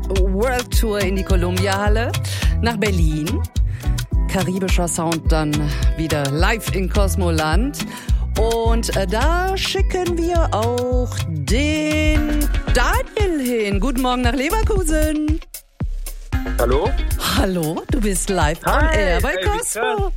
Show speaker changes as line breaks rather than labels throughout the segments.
World Tour in die Columbia-Halle nach Berlin. Karibischer Sound dann wieder live in Kosmoland. Und da schicken wir auch den Daniel hin. Guten Morgen nach Leverkusen.
Hallo?
Hallo, du bist live on air bei Cosmo.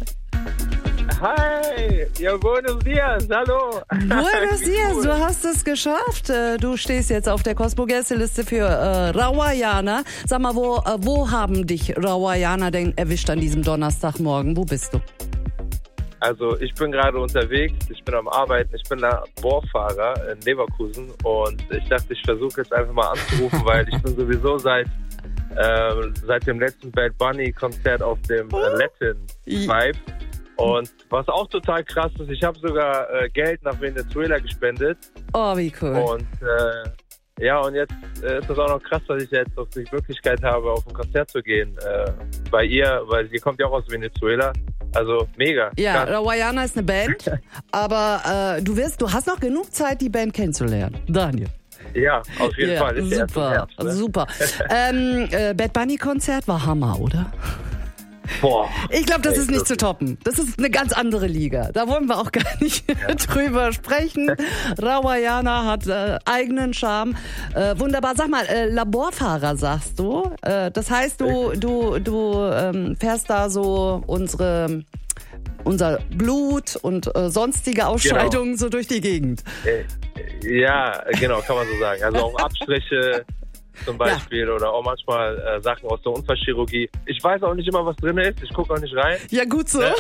Hi, ja, buenos dias, hallo.
Buenos dias,
cool.
du hast es geschafft. Du stehst jetzt auf der Cosmo-Gästeliste für Rawayana. Sag mal, wo haben dich Rawayana denn erwischt an diesem Donnerstagmorgen? Wo bist du?
Also ich bin gerade unterwegs, ich bin am Arbeiten, ich bin Laborfahrer in Leverkusen und ich dachte, ich versuche jetzt einfach mal anzurufen, weil ich bin sowieso seit dem letzten Bad Bunny Konzert auf dem Latin Vibe. Und was auch total krass ist, ich habe sogar Geld nach Venezuela gespendet.
Oh, wie cool.
Und und jetzt ist es auch noch krass, dass ich jetzt auch die Möglichkeit habe, auf ein Konzert zu gehen bei ihr, weil sie kommt ja auch aus Venezuela. Also mega.
Ja, Rawayana ist eine Band, aber du hast noch genug Zeit, die Band kennenzulernen. Daniel.
Ja, auf jeden Fall. Ist
super, super. Bad Bunny Konzert war Hammer, oder?
Boah.
Ich glaube, das ist nicht zu toppen. Das ist eine ganz andere Liga. Da wollen wir auch gar nicht drüber sprechen. Rawayana hat eigenen Charme. Wunderbar. Sag mal, Laborfahrer sagst du. Das heißt, du fährst da so unser Blut und sonstige Ausscheidungen so durch die Gegend.
Ja, genau, kann man so sagen. Also auch Abstriche zum Beispiel oder auch manchmal Sachen aus der Unfallchirurgie. Ich weiß auch nicht immer, was drin ist. Ich gucke auch nicht rein.
Ja, gut so.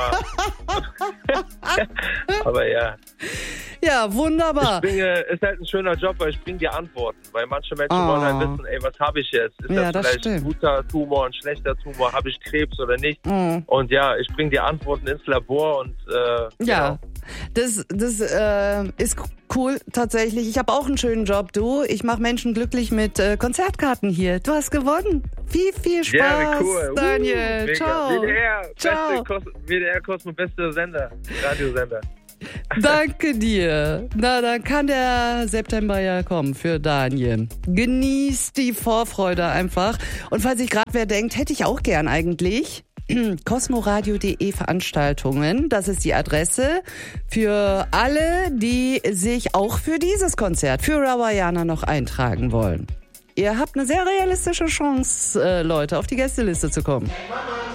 Aber ja.
Ja, wunderbar.
Ist halt ein schöner Job, weil ich bringe dir Antworten. Weil manche Menschen wollen halt wissen, was habe ich jetzt? Ist das vielleicht ein guter Tumor, ein schlechter Tumor? Habe ich Krebs oder nicht? Und ja, ich bringe dir Antworten ins Labor und
ja. Das ist cool, tatsächlich. Ich habe auch einen schönen Job, du. Ich mache Menschen glücklich mit Konzertkarten hier. Du hast gewonnen. Viel Spaß,
ja, cool.
Daniel. Ciao.
WDR Cosmo, beste Sender, Radiosender.
Danke dir. Na, dann kann der September ja kommen für Daniel. Genießt die Vorfreude einfach. Und falls sich gerade wer denkt, hätte ich auch gern eigentlich... cosmoradio.de Veranstaltungen, das ist die Adresse für alle, die sich auch für dieses Konzert, für Rawayana noch eintragen wollen. Ihr habt eine sehr realistische Chance, Leute, auf die Gästeliste zu kommen.